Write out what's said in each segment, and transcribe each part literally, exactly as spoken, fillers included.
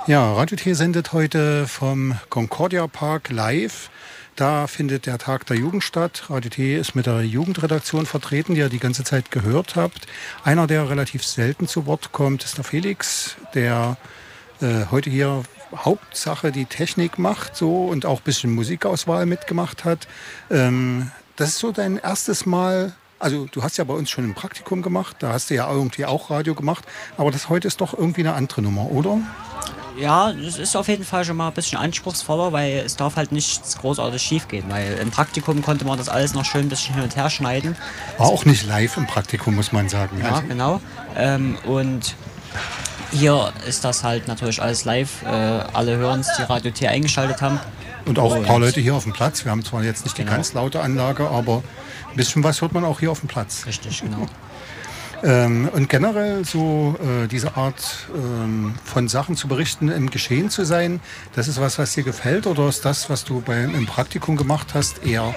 Ja, Radio T sendet heute vom Concordia Park live. Da findet der Tag der Jugend statt. Radio T ist mit der Jugendredaktion vertreten, die ihr die ganze Zeit gehört habt. Einer, der relativ selten zu Wort kommt, ist der Felix, der äh, heute hier Hauptsache die Technik macht so und auch ein bisschen Musikauswahl mitgemacht hat. Ähm, das ist so dein erstes Mal. Also du hast ja bei uns schon ein Praktikum gemacht, da hast du ja irgendwie auch Radio gemacht, aber das heute ist doch irgendwie eine andere Nummer, oder? Ja, es ist auf jeden Fall schon mal ein bisschen anspruchsvoller, weil es darf halt nichts großartig schief gehen, weil im Praktikum konnte man das alles noch schön ein bisschen hin und her schneiden. War auch nicht live im Praktikum, muss man sagen. Ja, also genau. Ähm, und hier ist das halt natürlich alles live. Äh, alle hören es, die Radio T eingeschaltet haben. Und auch ein paar Leute hier auf dem Platz. Wir haben zwar jetzt nicht genau. die ganz laute Anlage, aber ein bisschen was hört man auch hier auf dem Platz. Richtig, genau. ähm, und generell so äh, diese Art ähm, von Sachen zu berichten, im Geschehen zu sein, das ist was, was dir gefällt? Oder ist das, was du beim, im Praktikum gemacht hast, eher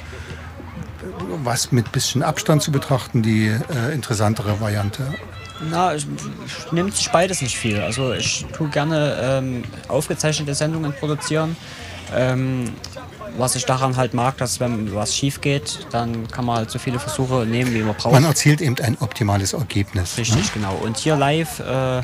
was mit bisschen Abstand zu betrachten, die äh, interessantere Variante? Na, es nimmt sich beides nicht viel. Also ich tue gerne ähm, aufgezeichnete Sendungen produzieren. Ähm, was ich daran halt mag, dass wenn was schief geht, dann kann man halt so viele Versuche nehmen, wie man braucht. Man erzielt eben ein optimales Ergebnis. Richtig, ne? genau. Und hier live äh,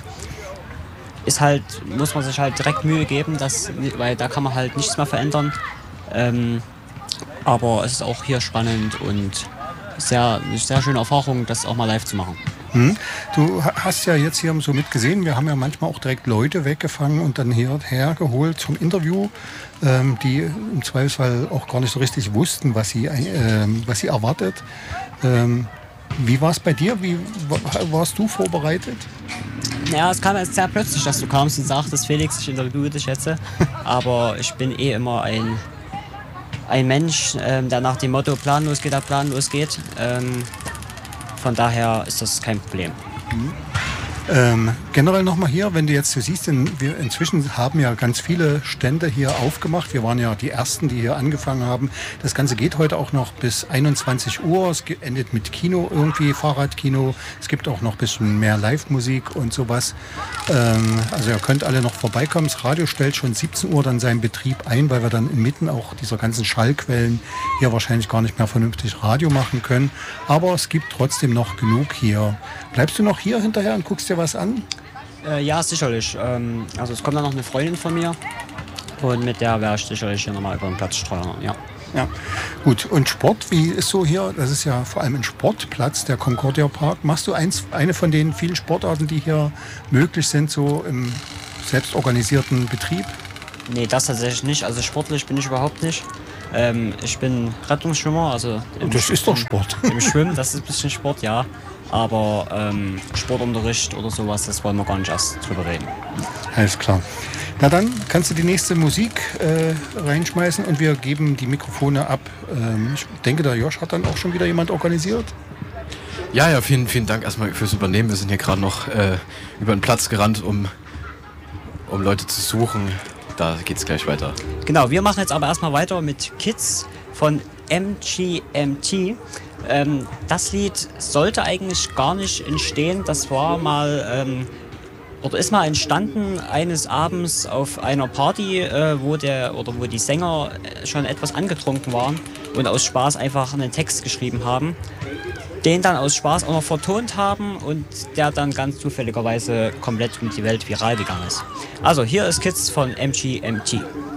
ist halt, muss man sich halt direkt Mühe geben, dass, weil da kann man halt nichts mehr verändern. Ähm, aber es ist auch hier spannend und sehr, eine sehr schöne Erfahrung, das auch mal live zu machen. Hm. Du hast ja jetzt hier so mitgesehen, wir haben ja manchmal auch direkt Leute weggefangen und dann hierher geholt zum Interview, ähm, die im Zweifelsfall auch gar nicht so richtig wussten, was sie, äh, was sie erwartet. Ähm, wie war es bei dir? Wie warst du vorbereitet? Ja, es kam jetzt sehr plötzlich, dass du kamst und sagtest, Felix, ich interviewe dich jetzt. Aber ich bin eh immer ein, ein Mensch, ähm, der nach dem Motto planlos geht, der planlos geht. Ähm, Von daher ist das kein Problem. Mhm. Ähm, generell nochmal hier, wenn du jetzt, du siehst, in, wir inzwischen haben ja ganz viele Stände hier aufgemacht. Wir waren ja die Ersten, die hier angefangen haben. Das Ganze geht heute auch noch bis einundzwanzig Uhr. Es endet mit Kino irgendwie, Fahrradkino. Es gibt auch noch ein bisschen mehr Live-Musik und sowas. Ähm, also ihr könnt alle noch vorbeikommen. Das Radio stellt schon siebzehn Uhr dann seinen Betrieb ein, weil wir dann inmitten auch dieser ganzen Schallquellen hier wahrscheinlich gar nicht mehr vernünftig Radio machen können. Aber es gibt trotzdem noch genug hier. Bleibst du noch hier hinterher und guckst dir was an? Äh, ja, sicherlich. Ähm, also es kommt dann noch eine Freundin von mir und mit der werde ich sicherlich hier nochmal über den Platz streuen. Ja. Ja, gut. Und Sport, wie ist so hier? Das ist ja vor allem ein Sportplatz, der Concordia Park. Machst du eins, eine von den vielen Sportarten, die hier möglich sind, so im selbstorganisierten Betrieb? Nee, das tatsächlich nicht. Also sportlich bin ich überhaupt nicht. Ähm, ich bin Rettungsschwimmer. Also im das ist doch Sport. Im Schwimmen, das ist ein bisschen Sport, ja. Aber ähm, Sportunterricht oder sowas, das wollen wir gar nicht erst drüber reden. Alles klar. Na dann kannst du die nächste Musik äh, reinschmeißen und wir geben die Mikrofone ab. Ähm, ich denke, der Josh hat dann auch schon wieder jemand organisiert. Ja, ja, vielen, vielen Dank erstmal fürs Übernehmen. Wir sind hier gerade noch äh, über den Platz gerannt, um, um Leute zu suchen. Da geht's gleich weiter. Genau, wir machen jetzt aber erstmal weiter mit Kids von M G M T. Ähm, das Lied sollte eigentlich gar nicht entstehen. Das war mal, ähm, oder ist mal entstanden eines Abends auf einer Party, äh, wo der oder wo die Sänger schon etwas angetrunken waren und aus Spaß einfach einen Text geschrieben haben, den dann aus Spaß auch noch vertont haben und der dann ganz zufälligerweise komplett um die Welt viral gegangen ist. Also hier ist Kids von M G M T.